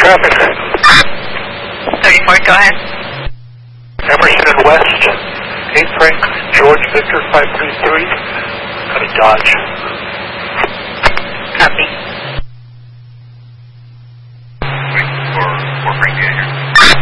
traffic. 34, go ahead. Emerson and West, 8 Frank, George Victor 533, out of Dodge.